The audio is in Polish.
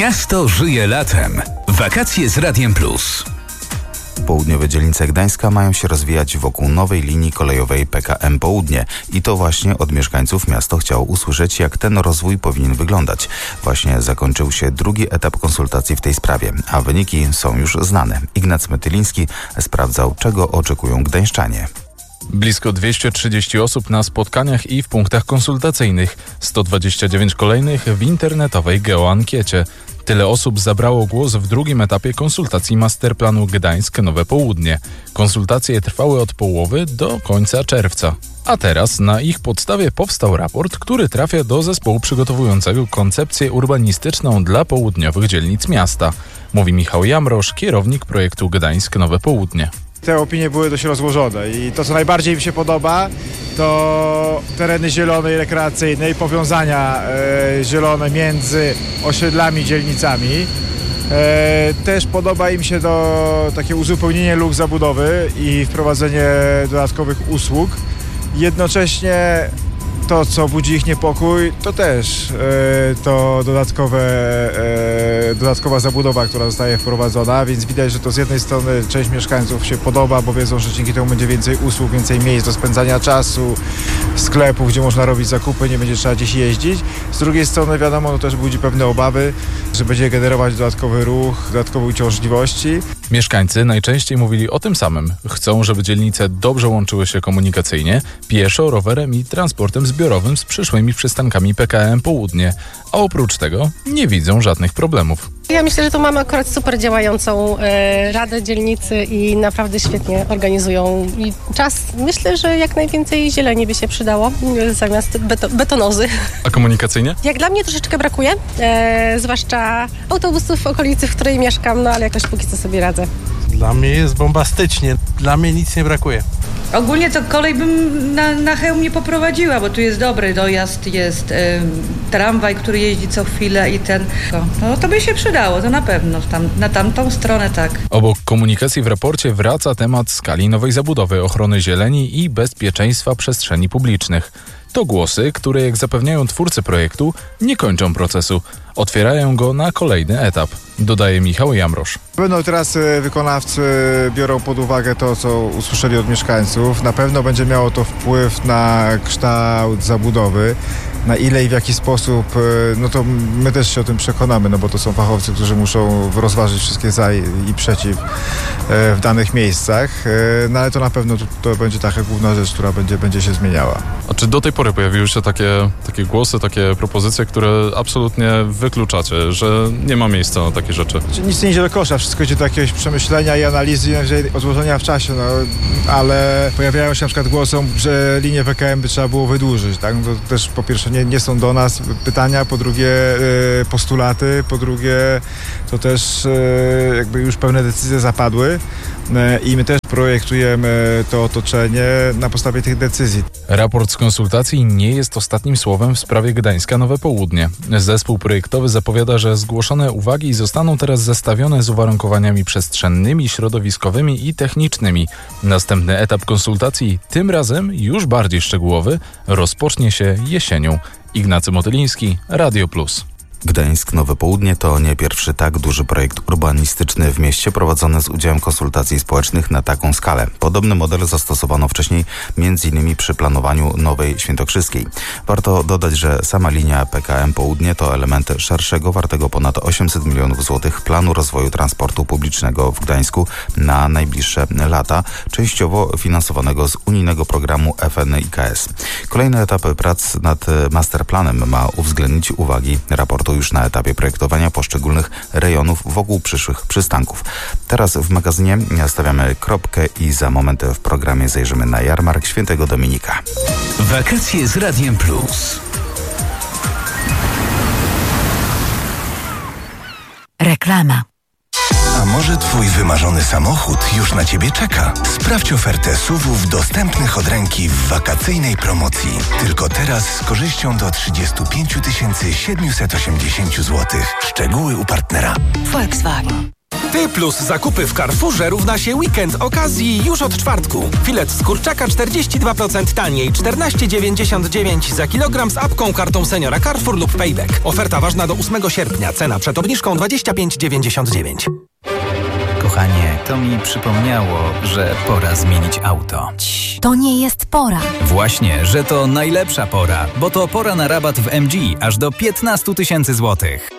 Miasto żyje latem. Wakacje z Radiem Plus. Południowe dzielnice Gdańska mają się rozwijać wokół nowej linii kolejowej PKM Południe i to właśnie od mieszkańców miasto chciało usłyszeć, jak ten rozwój powinien wyglądać. Właśnie zakończył się drugi etap konsultacji w tej sprawie, a wyniki są już znane. Ignacy Metyliński sprawdzał, czego oczekują gdańszczanie. Blisko 230 osób na spotkaniach i w punktach konsultacyjnych, 129 kolejnych w internetowej geoankiecie. Tyle osób zabrało głos w drugim etapie konsultacji masterplanu Gdańsk Nowe Południe. Konsultacje trwały od połowy do końca czerwca. A teraz na ich podstawie powstał raport, który trafia do zespołu przygotowującego koncepcję urbanistyczną dla południowych dzielnic miasta. Mówi Michał Jamrosz, kierownik projektu Gdańsk Nowe Południe. Te opinie były dość rozłożone i to, co najbardziej mi się podoba, to tereny zielone i rekreacyjne i powiązania zielone między osiedlami, dzielnicami. Też podoba im się takie uzupełnienie luk zabudowy i wprowadzenie dodatkowych usług. Jednocześnie to, co budzi ich niepokój, to też to dodatkowa zabudowa, która zostaje wprowadzona, więc widać, że to z jednej strony część mieszkańców się podoba, bo wiedzą, że dzięki temu będzie więcej usług, więcej miejsc do spędzania czasu, sklepów, gdzie można robić zakupy, nie będzie trzeba gdzieś jeździć. Z drugiej strony wiadomo, to też budzi pewne obawy, że będzie generować dodatkowy ruch, dodatkowe uciążliwości. Mieszkańcy najczęściej mówili o tym samym. Chcą, żeby dzielnice dobrze łączyły się komunikacyjnie, pieszo, rowerem i transportem zbiorowym z przyszłymi przystankami PKM Południe, a oprócz tego nie widzą żadnych problemów. Ja myślę, że tu mamy akurat super działającą Radę Dzielnicy i naprawdę świetnie organizują i czas. Myślę, że jak najwięcej zieleni by się przydało zamiast betonozy. A komunikacyjnie? Jak dla mnie troszeczkę brakuje, zwłaszcza autobusów w okolicy, w której mieszkam, no ale jakoś póki co sobie radzę. Dla mnie jest bombastycznie, dla mnie nic nie brakuje. Ogólnie to kolej bym na Chełm nie poprowadziła, bo tu jest dobry dojazd, jest tramwaj, który jeździ co chwilę i no to by się przydało, to na pewno, na tamtą stronę tak. Obok komunikacji w raporcie wraca temat skali nowej zabudowy, ochrony zieleni i bezpieczeństwa przestrzeni publicznych. To głosy, które, jak zapewniają twórcy projektu, nie kończą procesu. Otwierają go na kolejny etap, dodaje Michał Jamrosz. Będą teraz wykonawcy biorą pod uwagę to, co usłyszeli od mieszkańców. Na pewno będzie miało to wpływ na kształt zabudowy. Na ile i w jaki sposób, no to my też się o tym przekonamy, no bo to są fachowcy, którzy muszą rozważyć wszystkie za i przeciw w danych miejscach, no ale to na pewno to będzie taka główna rzecz, która będzie się zmieniała. A czy do tej pory pojawiły się takie głosy, takie propozycje, które absolutnie wykluczacie, że nie ma miejsca na takie rzeczy? Nic nie idzie do kosza, wszystko idzie do jakiegoś przemyślenia i analizy, odłożenia w czasie, no ale pojawiają się na przykład głosy, że linię PKM by trzeba było wydłużyć, tak? No, to też po pierwsze nie są do nas pytania, po drugie postulaty, po drugie to też jakby już pewne decyzje zapadły i my też projektujemy to otoczenie na podstawie tych decyzji. Raport z konsultacji nie jest ostatnim słowem w sprawie Gdańska Nowe Południe. Zespół projektowy zapowiada, że zgłoszone uwagi zostaną teraz zestawione z uwarunkowaniami przestrzennymi, środowiskowymi i technicznymi. Następny etap konsultacji, tym razem już bardziej szczegółowy, rozpocznie się jesienią. Ignacy Motyliński, Radio Plus. Gdańsk Nowe Południe to nie pierwszy tak duży projekt urbanistyczny w mieście prowadzony z udziałem konsultacji społecznych na taką skalę. Podobny model zastosowano wcześniej m.in. przy planowaniu Nowej Świętokrzyskiej. Warto dodać, że sama linia PKM Południe to element szerszego, wartego ponad 800 milionów złotych planu rozwoju transportu publicznego w Gdańsku na najbliższe lata, częściowo finansowanego z unijnego programu FNIKS. Kolejny etap prac nad masterplanem ma uwzględnić uwagi raportu już na etapie projektowania poszczególnych rejonów wokół przyszłych przystanków. Teraz w magazynie stawiamy kropkę i za moment w programie zajrzymy na jarmark Świętego Dominika. Wakacje z Radiem Plus. Reklama. A może twój wymarzony samochód już na ciebie czeka? Sprawdź ofertę SUV-ów dostępnych od ręki w wakacyjnej promocji. Tylko teraz z korzyścią do 35 780 zł. Szczegóły u partnera. Volkswagen. Ty plus zakupy w Carrefourze równa się weekend okazji już od czwartku. Filet z kurczaka 42% taniej, 14,99 za kilogram z apką, kartą seniora Carrefour lub Payback. Oferta ważna do 8 sierpnia. Cena przed obniżką 25,99. Kochanie, to mi przypomniało, że pora zmienić auto. To nie jest pora. Właśnie, że to najlepsza pora, bo to pora na rabat w MG aż do 15 000 złotych.